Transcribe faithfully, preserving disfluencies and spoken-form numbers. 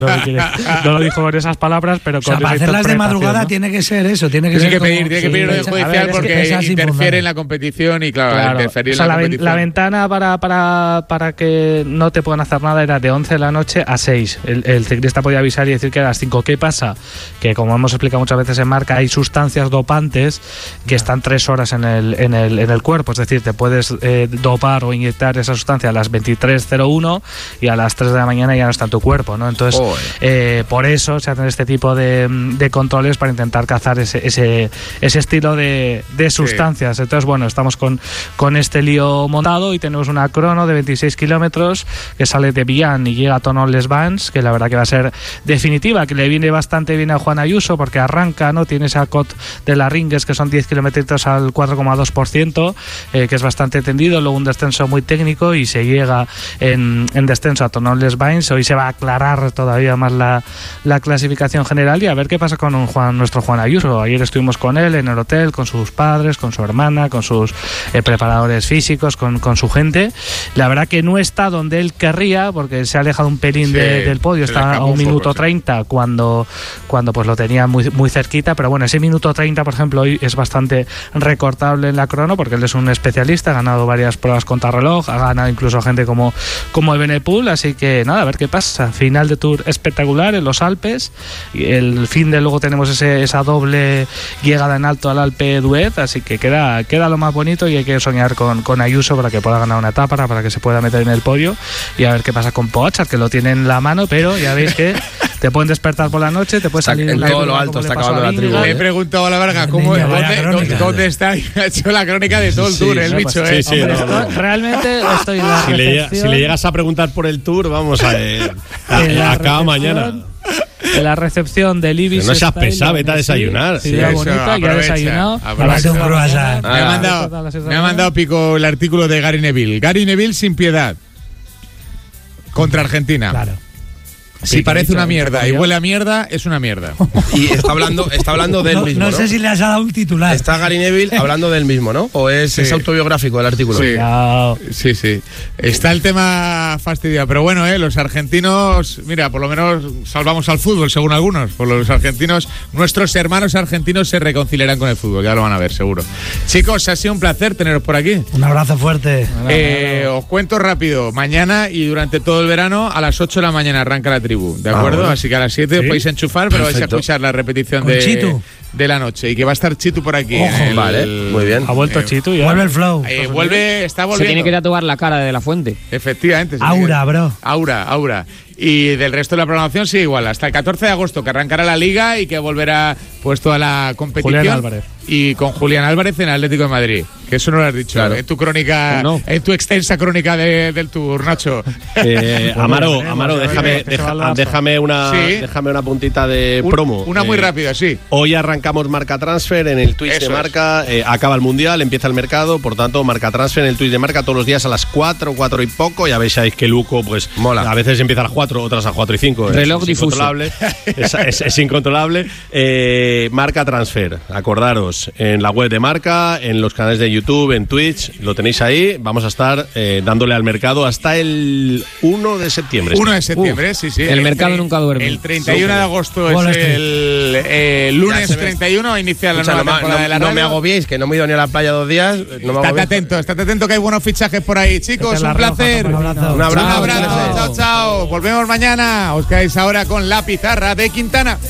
No, quiere, no lo dijo con esas palabras, pero con o sea, para hacerlas de madrugada, ¿no? Tiene que ser eso, tiene que tiene ser que como, pedir, tiene sí, que pedir orden judicial ver, porque es que interfiere en la competición y claro, claro. interferir O sea, en la, la, competición. la ventana para, para, para que no te puedan hacer nada era de once de la noche a seis. El, el ciclista podía avisar y decir que a las cinco. ¿Qué pasa? Que como hemos explicado muchas veces en marca, hay sustancias dopantes que están tres horas en el, en el, en el cuerpo. Es decir, te puedes eh, dopar o inyectar esa sustancia a las veintitrés cero uno y a las tres de la mañana ya no está en tu cuerpo, ¿no? Entonces, oh, eh, por eso se hacen este tipo de, de controles para intentar cazar ese, ese, ese estilo de, de sustancias. Sí. Entonces, bueno, estamos con, con este lío montado y tenemos una crono de veintiséis kilómetros que sale de Vian y llega a Tonon-les-Bains, que la verdad que va a ser definitiva, que le viene bastante bien a Juan Ayuso porque arranca, ¿no? Tiene esa cot de la Ringues que son diez kilómetros al cuatro coma dos por ciento, eh, que es bastante tendido, luego un descenso muy técnico y se llega en, en descenso a Tonon-les-Bains. Hoy se va a aclarar todavía más la, la clasificación general y a ver qué pasa con un Juan, nuestro Juan Ayuso. Ayer estuvimos con él en el hotel, con sus padres, con su hermana, con sus eh, preparadores físicos, con, con su gente. La verdad que no está donde él querría porque se ha alejado un pelín sí, de, del podio, está a un minuto poco, treinta sí. cuando, cuando pues lo tenía muy, muy cerquita, pero bueno, ese minuto treinta por ejemplo hoy es bastante recortable en la crono porque él es un especialista, ha ganado varias pruebas contrarreloj, ha ganado incluso gente como, como Evenepoel, así que nada, a ver qué pasa. Final de Tour espectacular en los Alpes y el fin de luego tenemos ese, esa doble llegada en alto al Alpe d'Huez, así que queda, queda lo más bonito y hay que soñar con, con Ayuso para que pueda ganar una etapa, para, para que se pueda meter en el podio y a ver qué pasa con Pogačar, que lo tiene en la mano, pero ya veis que te pueden despertar por la noche, te puedes salir en la todo lo alto, está acabando la tribu. Le he preguntado a la verga cómo, ¿dónde, ¿dónde, ¿dónde está? Y ha hecho la crónica de todo el sí, tour, el bicho, sí, ¿eh? Sí, Hombre, no, no. Estoy, realmente estoy en la si, le, si le llegas a preguntar por el tour, vamos a, eh, a, a cada mañana. En la recepción del Ibis. No seas pesado, vete a desayunar. Sí, sí, sí, bonita, ya he desayunado. Me ha mandado, me ha mandado Pico el artículo de Gary Neville. Gary Neville sin piedad. Contra Argentina. Claro. Si sí, parece una mierda y huele a mierda, es una mierda. Y está hablando, está hablando del no, mismo, ¿no? No sé si le has dado un titular. Está Gary Neville hablando del mismo, ¿no? ¿O es, sí. es autobiográfico el artículo? Sí. No. sí, sí. Está el tema fastidiado. Pero bueno, eh, los argentinos, mira, por lo menos salvamos al fútbol, según algunos. Por los argentinos, nuestros hermanos argentinos se reconciliarán con el fútbol, ya lo van a ver, seguro. Chicos, ha sido un placer teneros por aquí. Un abrazo fuerte. Eh, os cuento rápido. Mañana y durante todo el verano, a las ocho de la mañana arranca la tribu. ¿De acuerdo? Ah, bueno. Así que a las siete ¿Sí? podéis enchufar, pero Perfecto. vais a escuchar la repetición de, de la noche. Y que va a estar Chitu por aquí. Ojo, el, vale, muy bien. Ha vuelto eh, Chitu ya. Vuelve el flow. Eh, vuelve, está volviendo. Se tiene que tatuar la cara de la fuente. Efectivamente. Aura, bro. Aura, aura. Y del resto de la programación sí igual. Hasta el catorce de agosto, que arrancará la Liga y que volverá pues toda la competición. Julián Álvarez. Y con Julián Álvarez en Atlético de Madrid. Que eso no lo has dicho claro. en tu crónica, no. en tu extensa crónica de, del Tour, Nacho. Eh, Amaro, Amaro, déjame, deja, déjame, una, ¿Sí? déjame una puntita de Un, promo. Una muy eh, rápida, sí. Hoy arrancamos Marca Transfer en el Twitch eso de Marca. Eh, acaba el Mundial, empieza el mercado. Por tanto, Marca Transfer en el Twitch de Marca todos los días a las cuatro, cuatro y poco. Ya veis que Luco, pues, mola. A veces empieza a las cuatro, otras a cuatro y cinco. Reloj es, difuso. Es incontrolable. es, es, es incontrolable. Eh, Marca Transfer, acordaros, en la web de Marca, en los canales de YouTube, en Twitch. Lo tenéis ahí, vamos a estar eh, dándole al mercado hasta el uno de septiembre. uno de septiembre, Uf, sí, sí. El, el mercado nunca duerme. El treinta y uno de agosto es el eh, lunes treinta y uno, inicia la nueva no, temporada no, de la no radio. me agobiéis, que no me he ido ni a la playa dos días. No me estate atento, estate atento que hay buenos fichajes por ahí. Chicos, un placer. Un abrazo. Un abrazo. Un abrazo. Chao, chao. Volvemos mañana. Os quedáis ahora con la pizarra de Quintana.